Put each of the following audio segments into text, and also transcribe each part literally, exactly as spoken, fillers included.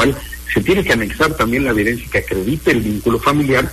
cual se tiene que anexar también la evidencia que acredite el vínculo familiar.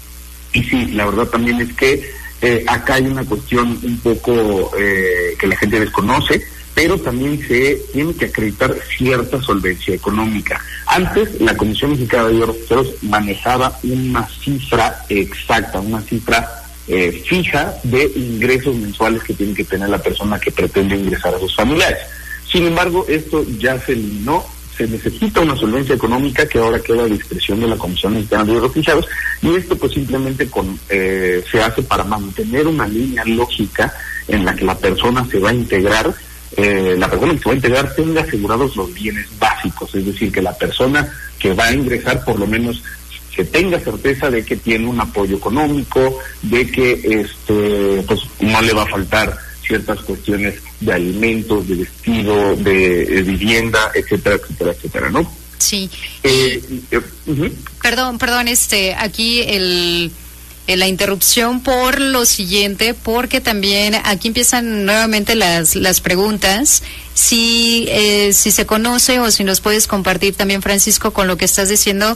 Y sí, la verdad también es que eh, acá hay una cuestión un poco eh, que la gente desconoce, pero también se tiene que acreditar cierta solvencia económica. Antes, la Comisión Mexicana de Ayuda manejaba una cifra exacta, una cifra eh, fija de ingresos mensuales que tiene que tener la persona que pretende ingresar a sus familiares. Sin embargo, esto ya se eliminó. Se necesita una solvencia económica que ahora queda a discreción de la Comisión Mexicana de Refugiados, y esto pues simplemente con eh, se hace para mantener una línea lógica en la que la persona se va a integrar, eh, la persona que se va a integrar tenga asegurados los bienes básicos, es decir, que la persona que va a ingresar por lo menos se tenga certeza de que tiene un apoyo económico, de que este pues no le va a faltar ciertas cuestiones de alimentos, de vestido, de, de vivienda, etcétera, etcétera, etcétera, ¿no? Sí. Eh, eh, uh-huh. Perdón, perdón, este, aquí el, el la interrupción por lo siguiente, porque también aquí empiezan nuevamente las las preguntas. Si eh, si se conoce o si nos puedes compartir también, Francisco, con lo que estás diciendo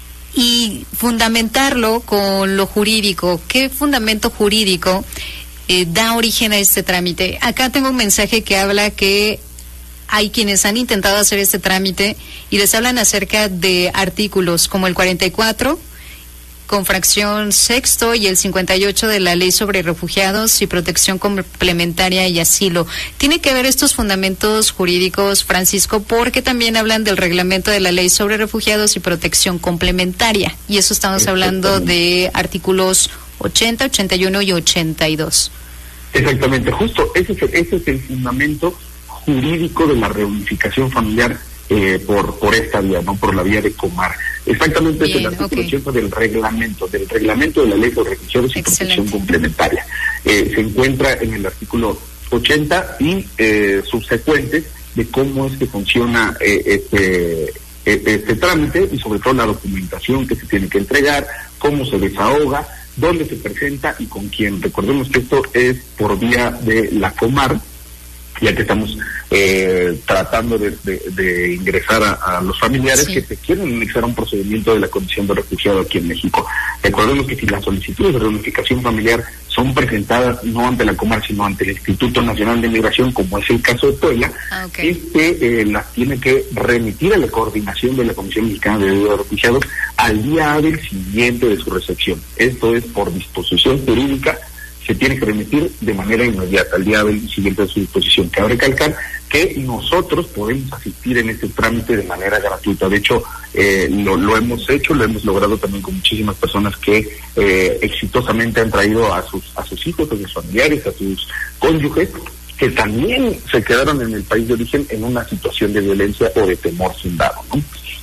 y fundamentarlo con lo jurídico. ¿Qué fundamento jurídico Eh, da origen a este trámite? Acá tengo un mensaje que habla que hay quienes han intentado hacer este trámite y les hablan acerca de artículos como el cuarenta y cuatro con fracción sexto y el cincuenta y ocho de la Ley sobre Refugiados y Protección Complementaria y Asilo. ¿Tiene que ver estos fundamentos jurídicos, Francisco? Porque también hablan del reglamento de la Ley sobre Refugiados y Protección Complementaria, y eso estamos hablando de artículos ochenta, ochenta y uno y ochenta y dos. Exactamente, justo ese es el, ese es el fundamento jurídico de la reunificación familiar eh, por por esta vía, no por la vía de Comar. Exactamente. Bien, es el artículo okay. ochenta del reglamento, del reglamento de la Ley sobre Refugiados y Excelente. Protección Complementaria. Eh, se encuentra en el artículo ochenta y eh, subsecuentes de cómo es que funciona eh, este este trámite, y sobre todo la documentación que se tiene que entregar, cómo se desahoga, dónde se presenta y con quién. Recordemos que esto es por vía de la Comar, ya que estamos eh, tratando de, de, de ingresar a, a los familiares sí. que se quieren anexar a un procedimiento de la condición de refugiado aquí en México. Recordemos que si las solicitudes de reunificación familiar son presentadas no ante la Comar, sino ante el Instituto Nacional de Migración, como es el caso de Puebla, ah, okay. este eh, las tiene que remitir a la coordinación de la Comisión Mexicana de Ayuda a Refugiados al día hábil siguiente de su recepción. Esto es por disposición jurídica, se tiene que remitir de manera inmediata al día hábil siguiente de su disposición. Cabe recalcar que nosotros podemos asistir en este trámite de manera gratuita. De hecho, eh, lo, lo hemos hecho, lo hemos logrado también con muchísimas personas que eh, exitosamente han traído a sus a sus hijos, a sus familiares, a sus cónyuges, que también se quedaron en el país de origen en una situación de violencia o de temor fundado, ¿no?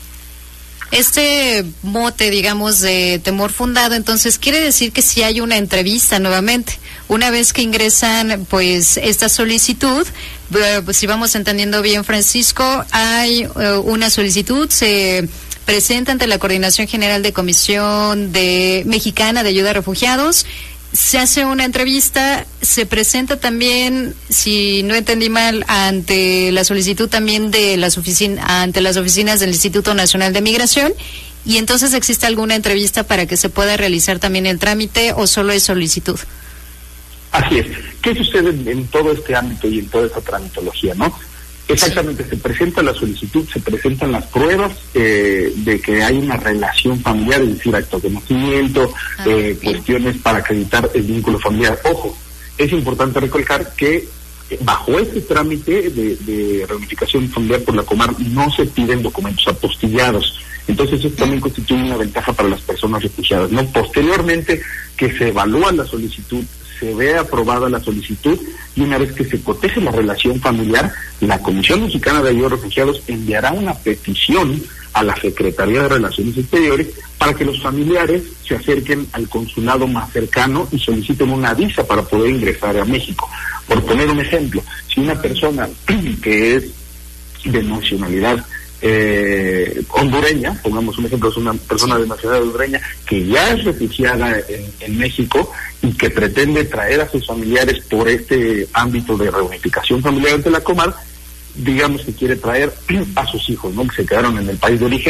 Este mote, digamos, de temor fundado, entonces quiere decir que si hay una entrevista nuevamente, una vez que ingresan pues esta solicitud, eh, pues si vamos entendiendo bien, Francisco, hay eh, una solicitud, se presenta ante la Coordinación General de Comisión de Mexicana de Ayuda a Refugiados, se hace una entrevista, se presenta también, si no entendí mal, ante la solicitud también de las oficinas, ante las oficinas del Instituto Nacional de Migración, y entonces existe alguna entrevista para que se pueda realizar también el trámite, o solo es solicitud. Así es. ¿Qué sucede en todo este ámbito y en toda esta tramitología, no? Exactamente, se presenta la solicitud, se presentan las pruebas eh, de que hay una relación familiar, es decir, actos de nacimiento, ah, eh, cuestiones para acreditar el vínculo familiar. Ojo, es importante recalcar que bajo este trámite de, de reunificación familiar por la Comar no se piden documentos apostillados. Entonces eso también constituye una ventaja para las personas refugiadas, ¿no? Posteriormente que se evalúa la solicitud, se ve aprobada la solicitud, y una vez que se coteje la relación familiar, la Comisión Mexicana de Ayuda a Refugiados enviará una petición a la Secretaría de Relaciones Exteriores para que los familiares se acerquen al consulado más cercano y soliciten una visa para poder ingresar a México. Por poner un ejemplo, si una persona que es de nacionalidad eh, hondureña, pongamos un ejemplo, es una persona de nacionalidad hondureña que ya es refugiada en, en México y que pretende traer a sus familiares por este ámbito de reunificación familiar ante la Comar, digamos que quiere traer a sus hijos, ¿no?, que se quedaron en el país de origen,